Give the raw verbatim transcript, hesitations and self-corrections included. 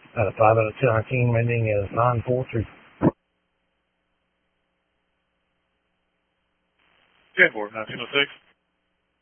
Uh, five out of two nineteen, ending is nine four three. ten four, nineteen oh six.